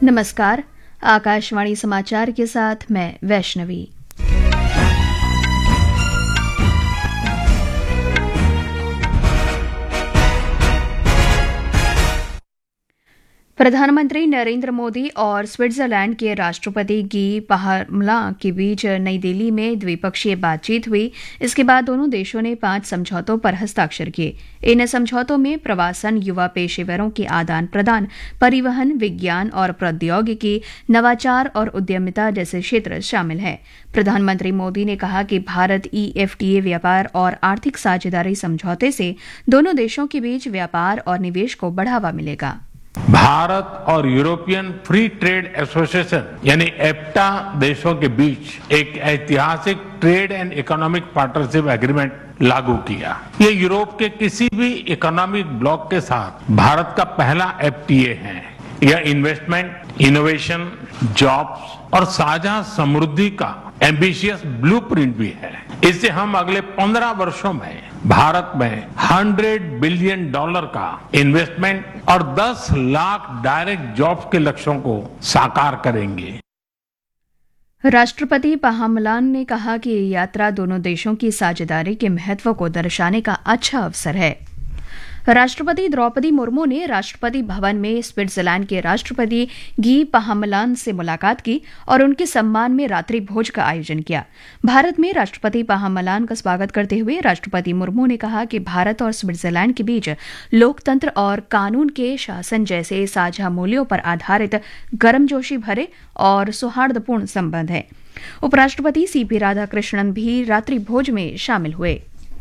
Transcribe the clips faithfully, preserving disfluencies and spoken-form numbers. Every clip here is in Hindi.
नमस्कार। आकाशवाणी समाचार के साथ मैं वैष्णवी। प्रधानमंत्री नरेंद्र मोदी और स्विट्जरलैंड के राष्ट्रपति गी पाहरमला के बीच नई दिल्ली में द्विपक्षीय बातचीत हुई। इसके बाद दोनों देशों ने पांच समझौतों पर हस्ताक्षर किए। इन समझौतों में प्रवासन, युवा पेशेवरों के आदान प्रदान, परिवहन, विज्ञान और प्रौद्योगिकी, नवाचार और उद्यमिता जैसे क्षेत्र शामिल हैं। प्रधानमंत्री मोदी ने कहा कि Bharat E F T A व्यापार और आर्थिक साझेदारी समझौते से दोनों देशों के बीच व्यापार और निवेश को बढ़ावा मिलेगा। भारत और यूरोपियन फ्री ट्रेड एसोसिएशन यानी एफ्टा देशों के बीच एक ऐतिहासिक trade and economic partnership agreement लागू किया। ये यूरोप के किसी भी इकोनॉमिक ब्लॉक के साथ भारत का पहला एफ टी ए है। यह इन्वेस्टमेंट, इनोवेशन, जॉब्स और साझा समृद्धि का एम्बिशियस ब्लूप्रिंट भी है। इससे हम अगले पंद्रह वर्षों में भारत में हंड्रेड बिलियन डॉलर का इन्वेस्टमेंट और दस लाख डायरेक्ट जॉब्स के लक्ष्यों को साकार करेंगे। राष्ट्रपति पाहमलान ने कहा कि ये यात्रा दोनों देशों की साझेदारी के महत्व को दर्शाने का अच्छा अवसर है। राष्ट्रपति द्रौपदी मुर्मू ने राष्ट्रपति भवन में स्विट्जरलैंड के राष्ट्रपति गी पाहमलान से मुलाकात की और उनके सम्मान में रात्रि भोज का आयोजन किया। भारत में राष्ट्रपति पाहमलान का स्वागत करते हुए राष्ट्रपति मुर्मू ने कहा कि भारत और स्विट्जरलैंड के बीच लोकतंत्र और कानून के शासन जैसे साझा मूल्यों पर आधारित गर्मजोशी भरे और सौहार्दपूर्ण संबंध है। उपराष्ट्रपति सी पी राधाकृष्णन भी रात्रि भोज में शामिल हुए।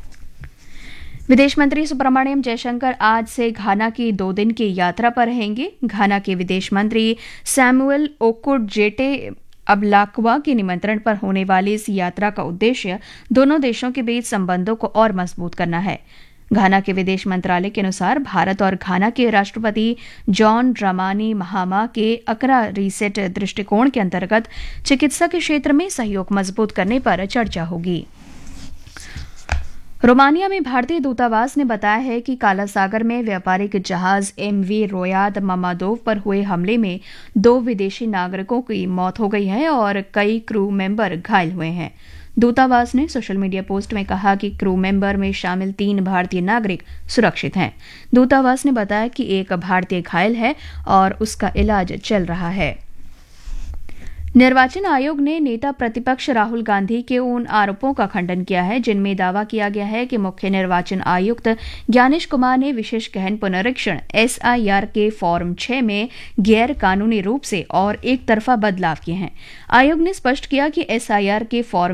विदेश मंत्री सुब्रमण्यम जयशंकर आज से घाना की दो दिन की यात्रा पर रहेंगे। घाना के विदेश मंत्री सैमुअल ओकुडजेटे अबलाकवा के निमंत्रण पर होने वाली इस यात्रा का उद्देश्य दोनों देशों के बीच संबंधों को और मजबूत करना है। घाना के विदेश मंत्रालय के अनुसार भारत और घाना के राष्ट्रपति जॉन ड्रामानी महामा के अकरा रीसेट दृष्टिकोण के अंतर्गत चिकित्सा के क्षेत्र में सहयोग मजबूत करने पर चर्चा होगी। रोमानिया में भारतीय दूतावास ने बताया है कि काला सागर में व्यापारिक जहाज एम वी रोयाद ममादोव पर हुए हमले में दो विदेशी नागरिकों की मौत हो गई है और कई क्रू मेंबर घायल हुए हैं। दूतावास ने सोशल मीडिया पोस्ट में कहा कि क्रू मेंबर में शामिल तीन भारतीय नागरिक सुरक्षित हैं। दूतावास ने बताया कि एक भारतीय घायल है और उसका इलाज चल रहा है। निर्वाचन आयोग ने नेता प्रतिपक्ष राहुल गांधी के उन आरोपों का खंडन किया है जिनमें दावा किया गया है कि मुख्य निर्वाचन आयुक्त ज्ञानेश कुमार ने विशेष गहन पुनरीक्षण एस आई आर के फॉर्म छह में गैर कानूनी रूप से और एक तरफा बदलाव किए हैं। आयोग ने स्पष्ट किया कि एस आई आर के फॉर्म